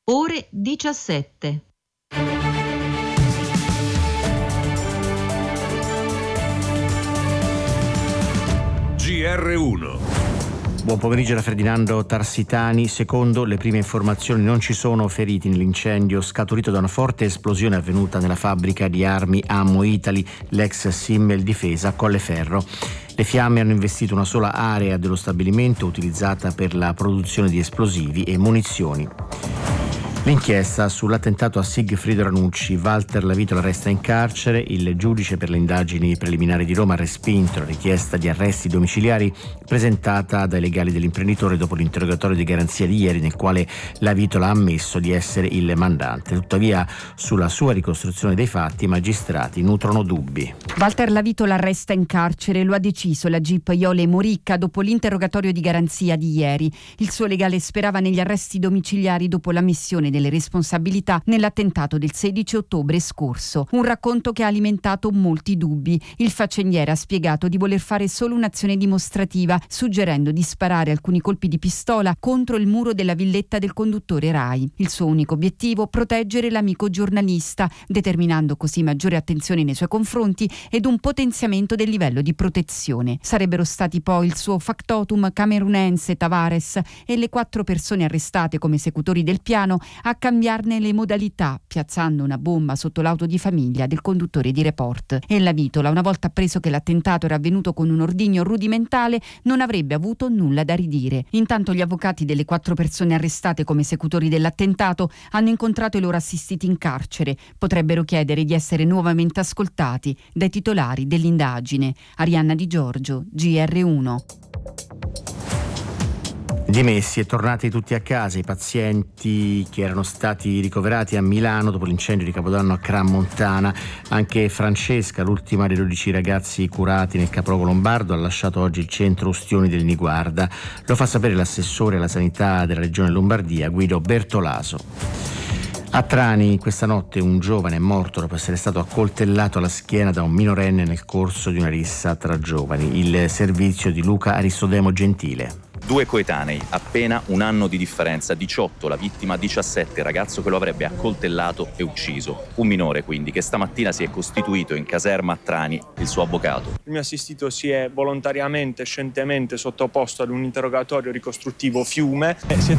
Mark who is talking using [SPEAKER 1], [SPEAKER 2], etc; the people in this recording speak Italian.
[SPEAKER 1] Ore 17.
[SPEAKER 2] GR1.
[SPEAKER 3] Buon pomeriggio da Ferdinando Tarsitani. Secondo le prime informazioni non ci sono feriti nell'incendio scaturito da una forte esplosione avvenuta nella fabbrica di armi Ammo Italy, l'ex Simmel Difesa a Colleferro. Le fiamme hanno investito una sola area dello stabilimento utilizzata per la produzione di esplosivi e munizioni. L'inchiesta sull'attentato a Sigfrido Ranucci, Walter Lavitola resta in carcere. Il giudice per le indagini preliminari di Roma ha respinto la richiesta di arresti domiciliari presentata dai legali dell'imprenditore dopo l'interrogatorio di garanzia di ieri, nel quale Lavitola ha ammesso di essere il mandante. Tuttavia, sulla sua ricostruzione dei fatti i magistrati nutrono dubbi.
[SPEAKER 4] Walter Lavitola resta in carcere, lo ha deciso la GIP Iole Moricca dopo l'interrogatorio di garanzia di ieri. Il suo legale sperava negli arresti domiciliari dopo l'ammissione delle responsabilità nell'attentato del 16 ottobre scorso. Un racconto che ha alimentato molti dubbi. Il faccendiere ha spiegato di voler fare solo un'azione dimostrativa, suggerendo di sparare alcuni colpi di pistola contro il muro della villetta del conduttore Rai. Il suo unico obiettivo: proteggere l'amico giornalista, determinando così maggiore attenzione nei suoi confronti ed un potenziamento del livello di protezione. Sarebbero stati poi il suo factotum camerunense Tavares e le 4 persone arrestate come esecutori del piano a cambiarne le modalità, piazzando una bomba sotto l'auto di famiglia del conduttore di Report. E Lavitola, una volta appreso che l'attentato era avvenuto con un ordigno rudimentale, non avrebbe avuto nulla da ridire. Intanto gli avvocati delle 4 persone arrestate come esecutori dell'attentato hanno incontrato i loro assistiti in carcere. Potrebbero chiedere di essere nuovamente ascoltati dai titolari dell'indagine. Arianna Di Giorgio, GR1.
[SPEAKER 3] Dimessi e tornati tutti a casa i pazienti che erano stati ricoverati a Milano dopo l'incendio di Capodanno a Crans-Montana. Anche Francesca, l'ultima dei 12 ragazzi curati nel capoluogo lombardo, ha lasciato oggi il centro Ustioni del Niguarda. Lo fa sapere l'assessore alla sanità della regione Lombardia, Guido Bertolaso. A Trani questa notte un giovane è morto dopo essere stato accoltellato alla schiena da un minorenne nel corso di una rissa tra giovani. Il servizio di Luca Aristodemo Gentile.
[SPEAKER 5] 2 coetanei, appena un anno di differenza, 18 la vittima, 17 il ragazzo che lo avrebbe accoltellato e ucciso. Un minore quindi che stamattina si è costituito in caserma a Trani il suo avvocato.
[SPEAKER 6] Il mio assistito si è volontariamente, scientemente sottoposto ad un interrogatorio ricostruttivo fiume.